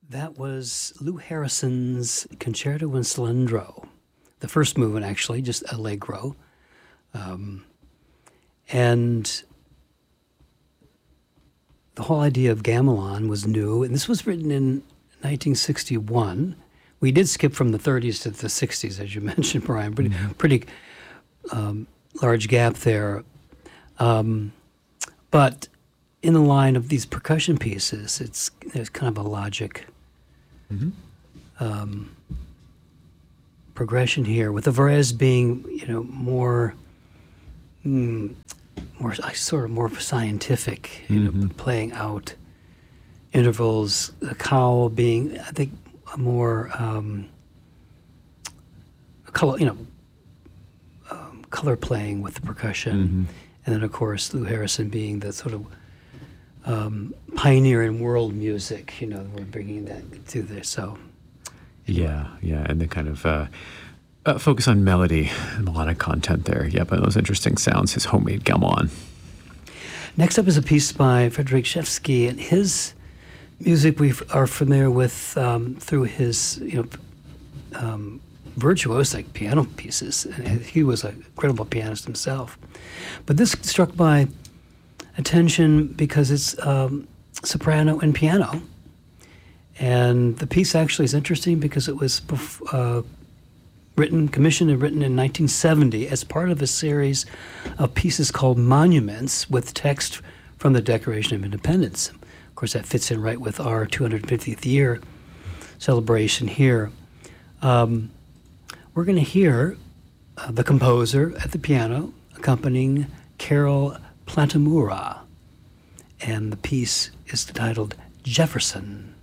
That was Lou Harrison's Concerto in Slendro, the first movement, actually, just allegro. And the whole idea of gamelan was new, and this was written in 1961. We did skip from the 30s to the 60s, as you mentioned, Brian. Pretty large gap there. But in the line of these percussion pieces, there's kind of a logic progression here, with the Varese being, more scientific, playing out intervals. The cowl being, I think, a more color playing with the percussion, and then of course Lou Harrison being the sort of pioneer in world music. We're bringing that to this. So yeah, and the kind of focus on melody and melodic content there. Yeah, but those interesting sounds, his homemade gamelan. Next up is a piece by Frederic Rzewski, and his music we are familiar with through his virtuosic piano pieces. And he was an incredible pianist himself. But this struck my attention because it's soprano and piano. And the piece actually is interesting because it was commissioned and written in 1970 as part of a series of pieces called Monuments, with text from the Declaration of Independence. Of course, that fits in right with our 250th year celebration here. We're going to hear the composer at the piano accompanying Carol Plantamura, and the piece is titled Jefferson.